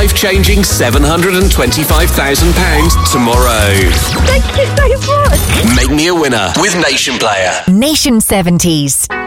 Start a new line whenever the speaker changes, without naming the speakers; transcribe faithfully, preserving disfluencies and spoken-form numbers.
life-changing seven hundred twenty-five thousand pounds tomorrow.
Thank you so much.
Make me a winner with Nation Player.
Nation seventies.